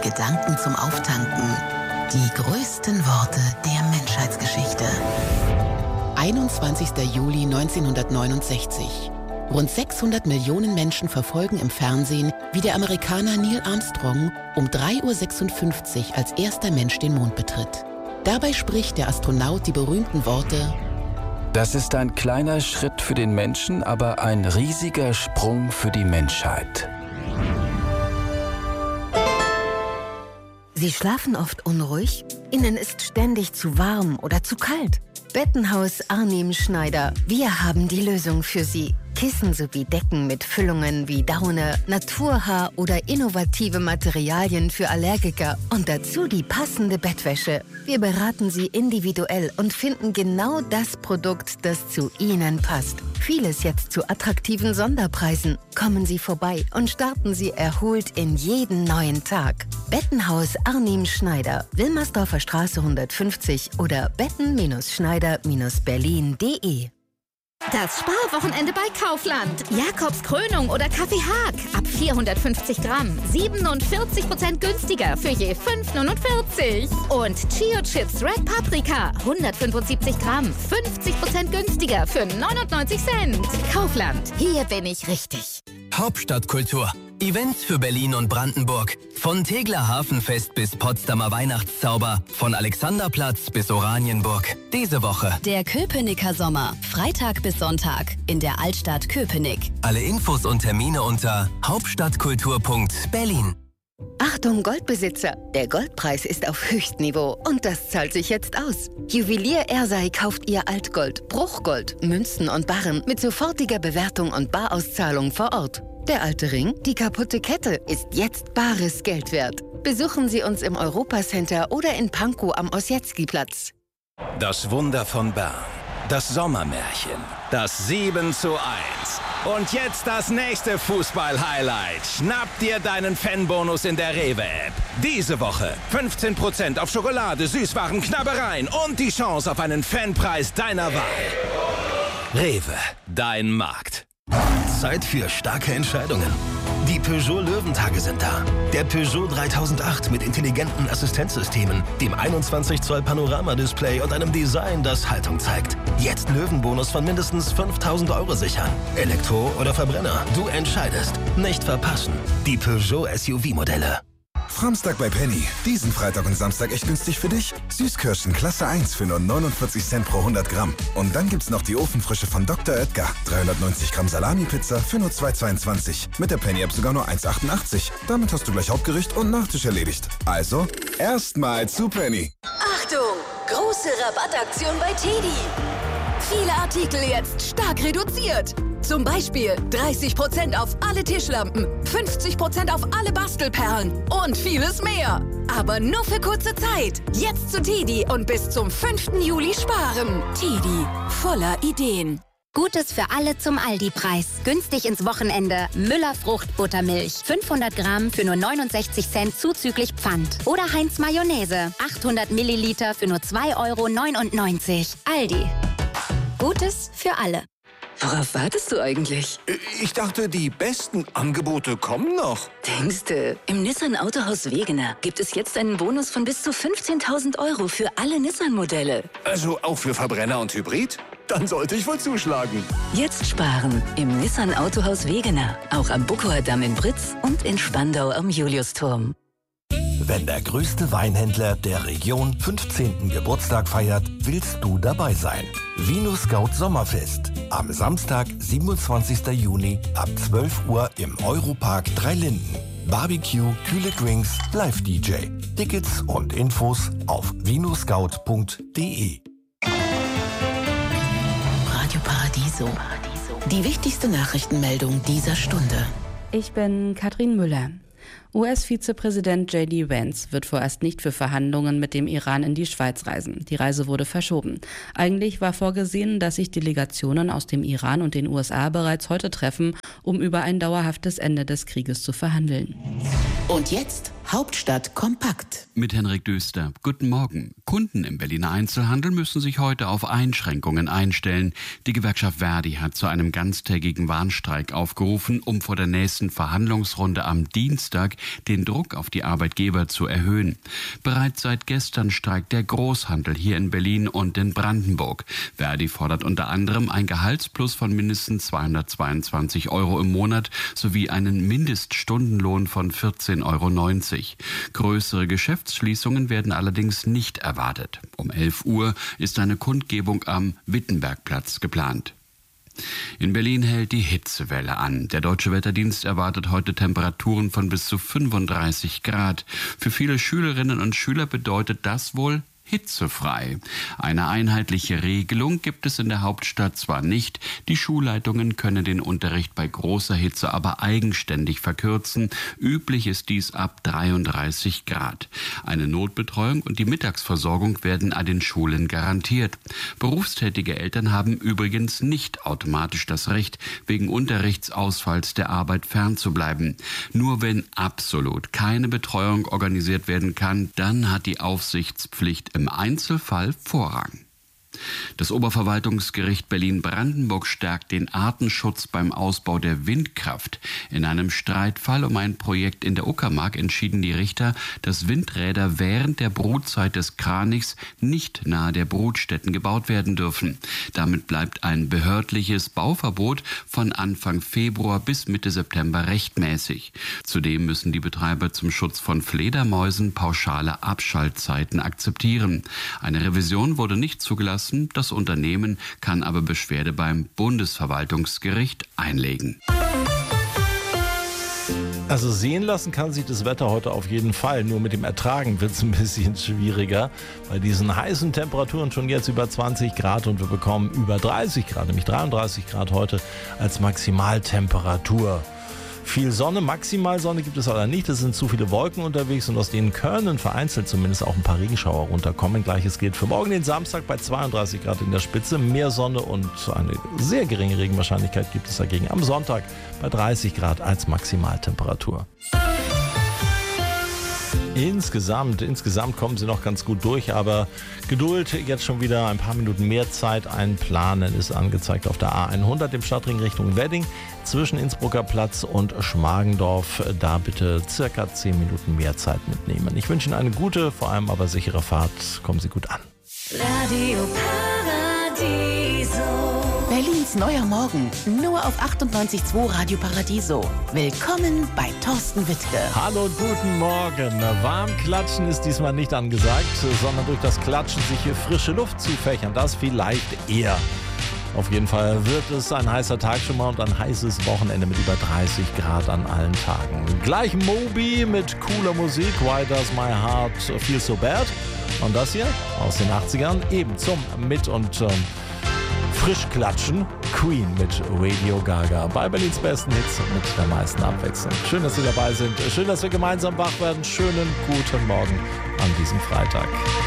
Gedanken zum Auftanken. Die größten Worte der Menschheitsgeschichte. 21. Juli 1969. Rund 600 Millionen Menschen verfolgen im Fernsehen, wie der Amerikaner Neil Armstrong um 3:56 Uhr als erster Mensch den Mond betritt. Dabei spricht der Astronaut die berühmten Worte: Das ist ein kleiner Schritt für den Menschen, aber ein riesiger Sprung für die Menschheit. Sie schlafen oft unruhig? Ihnen ist ständig zu warm oder zu kalt? Bettenhaus Arnim Schneider. Wir haben die Lösung für Sie. Kissen sowie Decken mit Füllungen wie Daune, Naturhaar oder innovative Materialien für Allergiker und dazu die passende Bettwäsche. Wir beraten Sie individuell und finden genau das Produkt, das zu Ihnen passt. Vieles jetzt zu attraktiven Sonderpreisen. Kommen Sie vorbei und starten Sie erholt in jeden neuen Tag. Bettenhaus Arnim Schneider, Wilmersdorfer Straße 150 oder betten-schneider-berlin.de. Das Sparwochenende bei Kaufland. Jakobs Krönung oder Kaffee Haag. Ab 450 Gramm. 47% günstiger für je 5,49. Und Chio Chips Red Paprika. 175 Gramm. 50% günstiger für 99 Cent. Kaufland. Hier bin ich richtig. Hauptstadtkultur. Events für Berlin und Brandenburg. Von Tegeler Hafenfest bis Potsdamer Weihnachtszauber. Von Alexanderplatz bis Oranienburg. Diese Woche der Köpenicker Sommer. Freitag bis Sonntag in der Altstadt Köpenick. Alle Infos und Termine unter hauptstadtkultur.berlin. Achtung Goldbesitzer, der Goldpreis ist auf Höchstniveau und das zahlt sich jetzt aus. Juwelier Ersei kauft ihr Altgold, Bruchgold, Münzen und Barren mit sofortiger Bewertung und Barauszahlung vor Ort. Der alte Ring, die kaputte Kette, ist jetzt bares Geld wert. Besuchen Sie uns im Europacenter oder in Pankow am Ossietzky-Platz. Das Wunder von Bern, das Sommermärchen, das 7:1. Und jetzt das nächste Fußball-Highlight. Schnapp dir deinen Fanbonus in der Rewe-App. Diese Woche 15% auf Schokolade, Süßwaren, Knabbereien und die Chance auf einen Fanpreis deiner Wahl. Rewe, dein Markt. Zeit für starke Entscheidungen. Die Peugeot Löwentage sind da. Der Peugeot 3008 mit intelligenten Assistenzsystemen, dem 21 Zoll Panoramadisplay und einem Design, das Haltung zeigt. Jetzt Löwenbonus von mindestens 5.000 € sichern. Elektro oder Verbrenner, du entscheidest. Nicht verpassen. Die Peugeot SUV-Modelle. Samstag bei Penny. Diesen Freitag und Samstag echt günstig für dich. Süßkirschen Klasse 1 für nur 49 Cent pro 100 Gramm. Und dann gibt's noch die Ofenfrische von Dr. Oetker. 390 Gramm Salami-Pizza für nur 2,22. Mit der Penny-App sogar nur 1,88. Damit hast du gleich Hauptgericht und Nachtisch erledigt. Also, erstmal zu Penny. Achtung! Große Rabattaktion bei TEDi. Viele Artikel jetzt stark reduziert. Zum Beispiel 30% auf alle Tischlampen, 50% auf alle Bastelperlen und vieles mehr. Aber nur für kurze Zeit. Jetzt zu TEDi und bis zum 5. Juli sparen. TEDi, voller Ideen. Gutes für alle zum Aldi-Preis. Günstig ins Wochenende. Müller Fruchtbuttermilch. 500 Gramm für nur 69 Cent zuzüglich Pfand. Oder Heinz Mayonnaise. 800 Milliliter für nur 2,99 €. Aldi. Gutes für alle. Worauf wartest du eigentlich? Ich dachte, die besten Angebote kommen noch. Denkste, im Nissan Autohaus Wegener gibt es jetzt einen Bonus von bis zu 15.000 € für alle Nissan-Modelle. Also auch für Verbrenner und Hybrid? Dann sollte ich wohl zuschlagen. Jetzt sparen im Nissan Autohaus Wegener. Auch am Buckower Damm in Britz und in Spandau am Juliusturm. Wenn der größte Weinhändler der Region 15. Geburtstag feiert, willst du dabei sein. Vino Scout Sommerfest. Am Samstag, 27. Juni ab 12 Uhr im Europark Dreilinden. Barbecue, kühle Drinks, Live-DJ. Tickets und Infos auf vinoscout.de. Radio Paradiso. Die wichtigste Nachrichtenmeldung dieser Stunde. Ich bin Katrin Müller. US-Vizepräsident J.D. Vance wird vorerst nicht für Verhandlungen mit dem Iran in die Schweiz reisen. Die Reise wurde verschoben. Eigentlich war vorgesehen, dass sich Delegationen aus dem Iran und den USA bereits heute treffen, um über ein dauerhaftes Ende des Krieges zu verhandeln. Und jetzt Hauptstadt kompakt. Mit Henrik Döster. Guten Morgen. Kunden im Berliner Einzelhandel müssen sich heute auf Einschränkungen einstellen. Die Gewerkschaft Verdi hat zu einem ganztägigen Warnstreik aufgerufen, um vor der nächsten Verhandlungsrunde am Dienstag den Druck auf die Arbeitgeber zu erhöhen. Bereits seit gestern streikt der Großhandel hier in Berlin und in Brandenburg. Verdi fordert unter anderem ein Gehaltsplus von mindestens 222 € im Monat sowie einen Mindeststundenlohn von 14,90 €. Größere Geschäftsschließungen werden allerdings nicht erwartet. Um 11 Uhr ist eine Kundgebung am Wittenbergplatz geplant. In Berlin hält die Hitzewelle an. Der Deutsche Wetterdienst erwartet heute Temperaturen von bis zu 35 Grad. Für viele Schülerinnen und Schüler bedeutet das wohl hitzefrei. Eine einheitliche Regelung gibt es in der Hauptstadt zwar nicht, die Schulleitungen können den Unterricht bei großer Hitze aber eigenständig verkürzen. Üblich ist dies ab 33 Grad. Eine Notbetreuung und die Mittagsversorgung werden an den Schulen garantiert. Berufstätige Eltern haben übrigens nicht automatisch das Recht, wegen Unterrichtsausfalls der Arbeit fernzubleiben. Nur wenn absolut keine Betreuung organisiert werden kann, dann hat die Aufsichtspflicht im Einzelfall Vorrang. Das Oberverwaltungsgericht Berlin-Brandenburg stärkt den Artenschutz beim Ausbau der Windkraft. In einem Streitfall um ein Projekt in der Uckermark entschieden die Richter, dass Windräder während der Brutzeit des Kranichs nicht nahe der Brutstätten gebaut werden dürfen. Damit bleibt ein behördliches Bauverbot von Anfang Februar bis Mitte September rechtmäßig. Zudem müssen die Betreiber zum Schutz von Fledermäusen pauschale Abschaltzeiten akzeptieren. Eine Revision wurde nicht zugelassen. Das Unternehmen kann aber Beschwerde beim Bundesverwaltungsgericht einlegen. Also sehen lassen kann sich das Wetter heute auf jeden Fall. Nur mit dem Ertragen wird es ein bisschen schwieriger. Bei diesen heißen Temperaturen schon jetzt über 20 Grad und wir bekommen über 30 Grad, nämlich 33 Grad heute als Maximaltemperatur. Viel Sonne, Maximalsonne gibt es aber nicht. Es sind zu viele Wolken unterwegs und aus denen können vereinzelt zumindest auch ein paar Regenschauer runterkommen. Gleiches gilt für morgen, den Samstag, bei 32 Grad in der Spitze. Mehr Sonne und eine sehr geringe Regenwahrscheinlichkeit gibt es dagegen am Sonntag bei 30 Grad als Maximaltemperatur. Insgesamt kommen sie noch ganz gut durch, aber Geduld, jetzt schon wieder ein paar Minuten mehr Zeit einplanen ist angezeigt auf der A100 im Stadtring Richtung Wedding zwischen Innsbrucker Platz und Schmargendorf. Da bitte circa 10 Minuten mehr Zeit mitnehmen. Ich wünsche Ihnen eine gute, vor allem aber sichere Fahrt. Kommen Sie gut an. Radio Paradiso. Berlins neuer Morgen, nur auf 98.2 Radio Paradiso. Willkommen bei Thorsten Wittke. Hallo und guten Morgen. Warm klatschen ist diesmal nicht angesagt, sondern durch das Klatschen sich hier frische Luft zufächern. Das vielleicht eher. Auf jeden Fall wird es ein heißer Tag schon mal und ein heißes Wochenende mit über 30 Grad an allen Tagen. Gleich Moby mit cooler Musik, Why Does My Heart Feel So Bad? Und das hier aus den 80ern eben zum Mit- und Frischklatschen, Queen mit Radio Gaga. Bei Berlins besten Hits mit der meisten Abwechslung. Schön, dass Sie dabei sind. Schön, dass wir gemeinsam wach werden. Schönen guten Morgen an diesem Freitag.